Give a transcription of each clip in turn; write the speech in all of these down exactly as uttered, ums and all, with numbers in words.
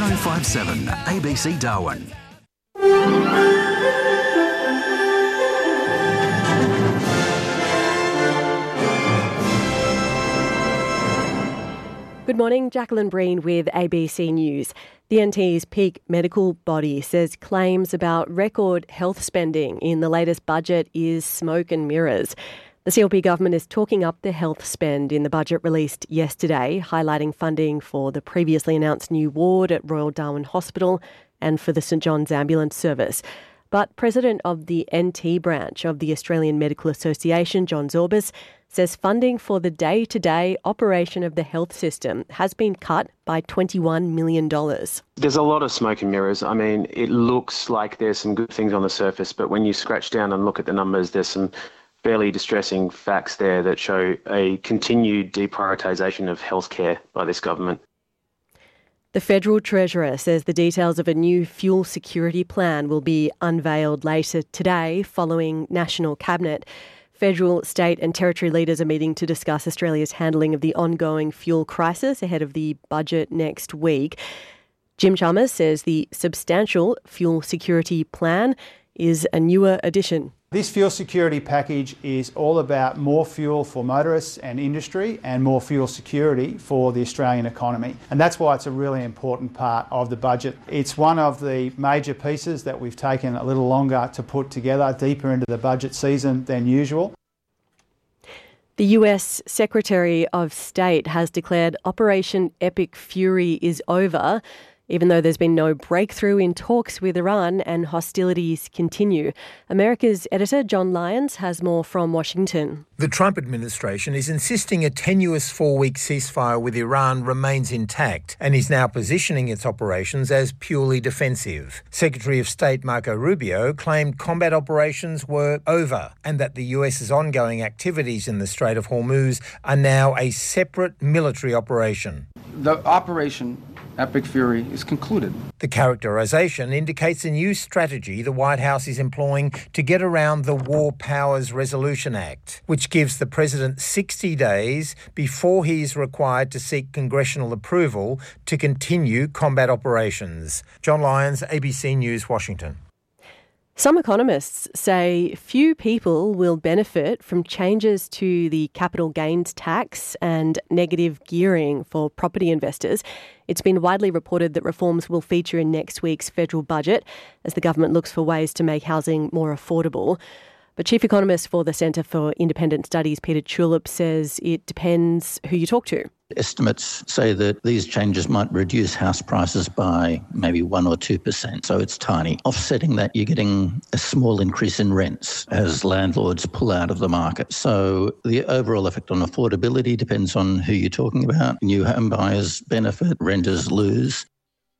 oh five seven A B C Darwin. Good morning, Jacqueline Breen with A B C News. The N T's peak medical body says claims about record health spending in the latest budget is smoke and mirrors. The C L P government is talking up the health spend in the budget released yesterday, highlighting funding for the previously announced new ward at Royal Darwin Hospital and for the St John's Ambulance Service. But President of the N T branch of the Australian Medical Association, John Zorbas, says funding for the day-to-day operation of the health system has been cut by twenty-one million dollars. There's a lot of smoke and mirrors. I mean, it looks like there's some good things on the surface, but when you scratch down and look at the numbers, there's some fairly distressing facts there that show a continued deprioritisation of healthcare by this government. The Federal Treasurer says the details of a new fuel security plan will be unveiled later today following National Cabinet. Federal, state and territory leaders are meeting to discuss Australia's handling of the ongoing fuel crisis ahead of the budget next week. Jim Chalmers says the substantial fuel security plan is a newer addition. This fuel security package is all about more fuel for motorists and industry and more fuel security for the Australian economy. And that's why it's a really important part of the budget. It's one of the major pieces that we've taken a little longer to put together, deeper into the budget season than usual. The U S Secretary of State has declared Operation Epic Fury is over, even though there's been no breakthrough in talks with Iran and hostilities continue. America's editor, John Lyons, has more from Washington. The Trump administration is insisting a tenuous four-week ceasefire with Iran remains intact and is now positioning its operations as purely defensive. Secretary of State Marco Rubio claimed combat operations were over and that the US's ongoing activities in the Strait of Hormuz are now a separate military operation. The operation Epic Fury is concluded. The characterisation indicates a new strategy the White House is employing to get around the War Powers Resolution Act, which gives the president sixty days before he is required to seek congressional approval to continue combat operations. John Lyons, A B C News, Washington. Some economists say few people will benefit from changes to the capital gains tax and negative gearing for property investors. It's been widely reported that reforms will feature in next week's federal budget as the government looks for ways to make housing more affordable. But Chief Economist for the Centre for Independent Studies, Peter Tulip, says it depends who you talk to. Estimates say that these changes might reduce house prices by maybe one or two percent, so it's tiny. Offsetting that, you're getting a small increase in rents as landlords pull out of the market. So the overall effect on affordability depends on who you're talking about. New home buyers benefit, renters lose.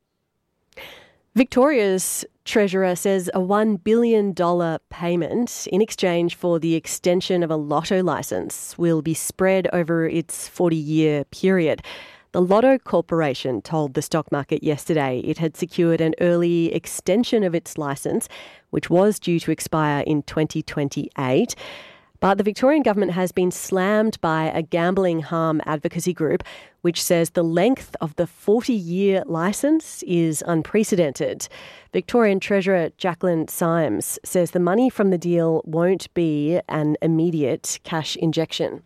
Victoria's Treasurer says a one billion dollars payment in exchange for the extension of a lotto licence will be spread over its forty-year period. The Lotto Corporation told the stock market yesterday it had secured an early extension of its licence, which was due to expire in twenty twenty-eight. But the Victorian government has been slammed by a gambling harm advocacy group which says the length of the forty-year licence is unprecedented. Victorian Treasurer Jacqueline Symes says the money from the deal won't be an immediate cash injection.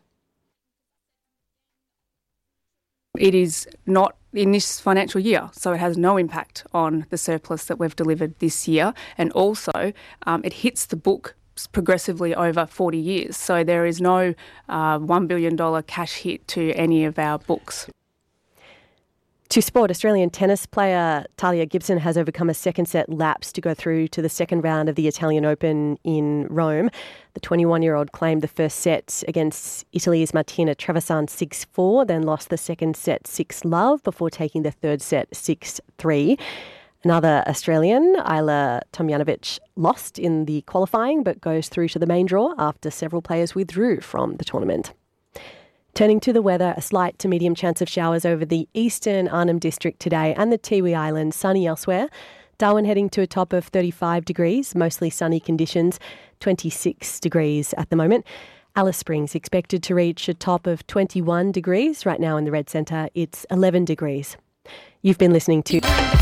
It is not in this financial year, so it has no impact on the surplus that we've delivered this year. And also, um, it hits the book progressively over forty years. So there is no uh, one billion dollars cash hit to any of our books. To sport, Australian tennis player Talia Gibson has overcome a second set lapse to go through to the second round of the Italian Open in Rome. The twenty-one-year-old claimed the first set against Italy's Martina Trevisan six four, then lost the second set six love before taking the third set six three. Another Australian, Ayla Tomljanovic, lost in the qualifying but goes through to the main draw after several players withdrew from the tournament. Turning to the weather, a slight to medium chance of showers over the eastern Arnhem District today and the Tiwi Islands, sunny elsewhere. Darwin heading to a top of thirty-five degrees, mostly sunny conditions, twenty-six degrees at the moment. Alice Springs expected to reach a top of twenty-one degrees. Right now in the Red Centre, it's eleven degrees. You've been listening to...